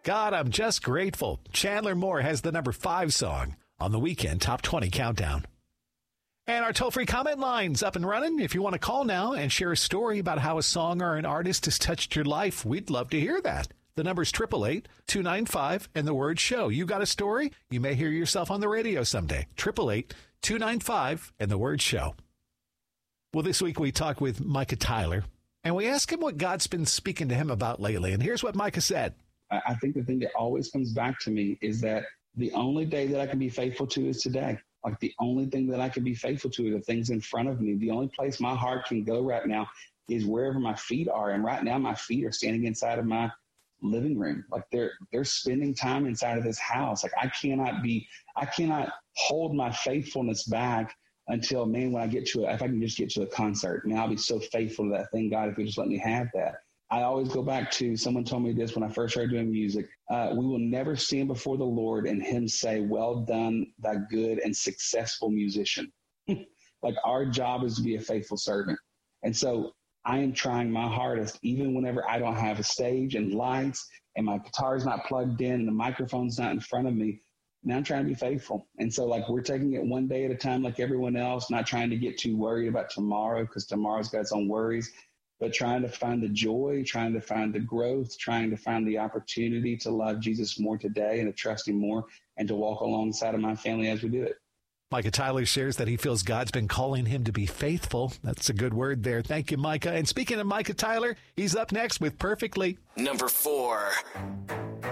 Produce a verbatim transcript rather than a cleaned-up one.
God, I'm just grateful. Chandler Moore has the number five song on the Weekend Top twenty Countdown. And our toll-free comment line's up and running. If you want to call now and share a story about how a song or an artist has touched your life, we'd love to hear that. The number's eight eight eight, two nine five, and the word show. You got a story? You may hear yourself on the radio someday. eight eight eight, two nine five, and the word show. Well, this week we talked with Micah Tyler, and we asked him what God's been speaking to him about lately. And here's what Micah said. I think the thing that always comes back to me is that the only day that I can be faithful to is today. Like the only thing that I can be faithful to are the things in front of me. The only place my heart can go right now is wherever my feet are. And right now my feet are standing inside of my living room. Like they're, they're spending time inside of this house. Like I cannot be, I cannot hold my faithfulness back until, man, when I get to it, if I can just get to a concert, man, I'll be so faithful to that thing. God, if you just let me have that. I always go back to, someone told me this when I first started doing music. Uh, we will never stand before the Lord and him say, well done, thy good and successful musician. Like our job is to be a faithful servant. And so I am trying my hardest, even whenever I don't have a stage and lights and my guitar's not plugged in and the microphone's not in front of me. Now I'm trying to be faithful. And so like we're taking it one day at a time like everyone else, not trying to get too worried about tomorrow because tomorrow's got its own worries. But trying to find the joy, trying to find the growth, trying to find the opportunity to love Jesus more today and to trust him more and to walk alongside of my family as we do it. Micah Tyler shares that he feels God's been calling him to be faithful. That's a good word there. Thank you, Micah. And speaking of Micah Tyler, he's up next with Perfectly. Number four.